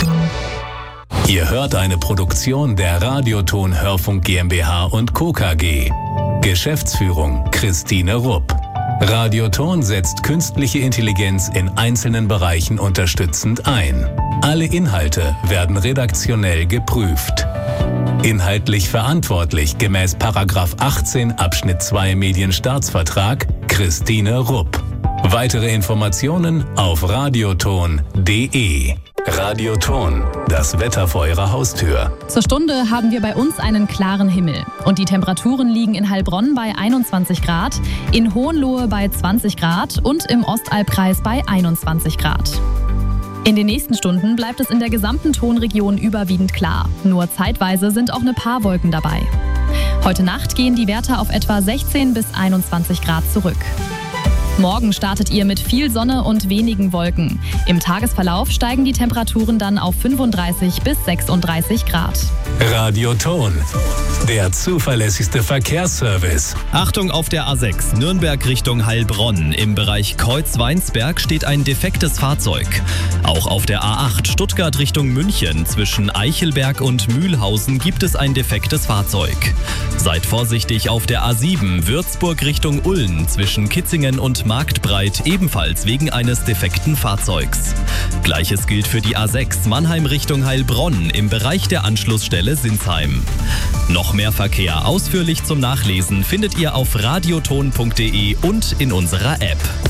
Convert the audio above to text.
Ihr hört eine Produktion der Radioton Hörfunk GmbH und Co. KG. Geschäftsführung Christine Rupp. Radioton setzt künstliche Intelligenz in einzelnen Bereichen unterstützend ein. Alle Inhalte werden redaktionell geprüft. Inhaltlich verantwortlich gemäß § 18 Abschnitt 2 Medienstaatsvertrag Christine Rupp. Weitere Informationen auf radioton.de. Radioton, das Wetter vor Ihrer Haustür. Zur Stunde haben wir bei uns einen klaren Himmel. Und die Temperaturen liegen in Heilbronn bei 21 Grad, in Hohenlohe bei 20 Grad und im Ostalbkreis bei 21 Grad. In den nächsten Stunden bleibt es in der gesamten Tonregion überwiegend klar. Nur zeitweise sind auch ein paar Wolken dabei. Heute Nacht gehen die Werte auf etwa 16 bis 21 Grad zurück. Morgen startet ihr mit viel Sonne und wenigen Wolken. Im Tagesverlauf steigen die Temperaturen dann auf 35 bis 36 Grad. Radioton, der zuverlässigste Verkehrsservice. Achtung auf der A6 Nürnberg Richtung Heilbronn. Im Bereich Kreuz-Weinsberg steht ein defektes Fahrzeug. Auch auf der A8 Stuttgart Richtung München zwischen Eichelberg und Mühlhausen gibt es ein defektes Fahrzeug. Seid vorsichtig auf der A7 Würzburg Richtung Ulm zwischen Kitzingen und Marktbreit, ebenfalls wegen eines defekten Fahrzeugs. Gleiches gilt für die A6 Mannheim Richtung Heilbronn im Bereich der Anschlussstelle Sinsheim. Noch mehr Verkehr ausführlich zum Nachlesen findet ihr auf radioton.de und in unserer App.